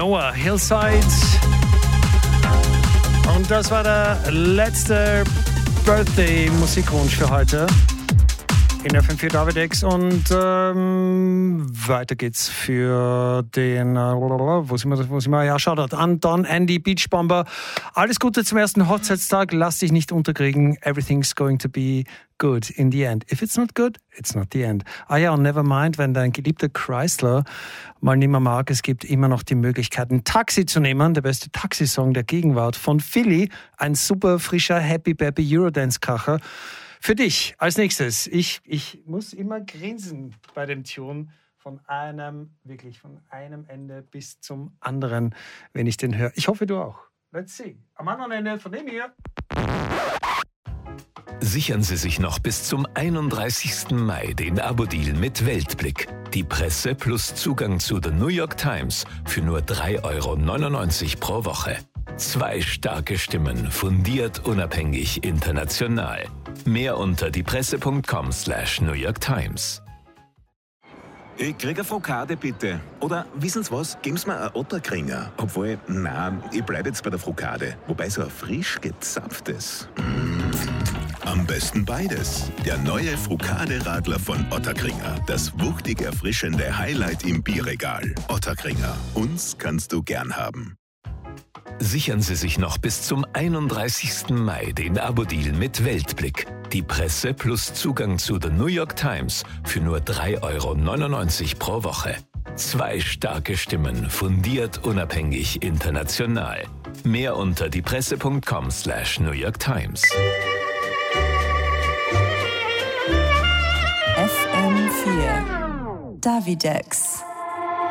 Noah, Hillside. Und das war der letzte Birthday-Musikwunsch für heute in FM4 Davidex. Und weiter geht's für den, wo sind wir? Ja, Shoutout an Don, Andy, Beachbomber. Alles Gute zum ersten Hochzeitstag. Lass dich nicht unterkriegen. Everything's going to be good in the end. If it's not good, it's not the end. Ah ja, und never mind, wenn dein geliebter Chrysler mal nicht mehr mag, es gibt immer noch die Möglichkeit, ein Taxi zu nehmen. Der beste Taxisong der Gegenwart von Philly. Ein super frischer Happy Baby Eurodance-Kracher. Für dich als nächstes. Ich muss immer grinsen bei dem Tune von einem Ende bis zum anderen, wenn ich den höre. Ich hoffe, du auch. Let's see. Am anderen Ende von dem hier. Sichern Sie sich noch bis zum 31. Mai den Abo-Deal mit Weltblick. Die Presse plus Zugang zu The New York Times für nur 3,99 € pro Woche. 2 starke Stimmen, fundiert, unabhängig, international. Mehr unter diepresse.com/New York Times. Ich krieg eine Frokade, bitte. Oder, wissen Sie was, geben Sie mir einen Otterkringer. Obwohl, nein, ich bleibe jetzt bei der Frokade. Wobei so ein frisch gezapftes. Am besten beides. Der neue Frokade-Radler von Otterkringer. Das wuchtig erfrischende Highlight im Bierregal. Otterkringer. Uns kannst du gern haben. Sichern Sie sich noch bis zum 31. Mai den Abo-Deal mit Weltblick. Die Presse plus Zugang zu The New York Times für nur 3,99 € pro Woche. 2 starke Stimmen, fundiert, unabhängig, international. Mehr unter diepresse.com/New York Times. FM4 Davidex.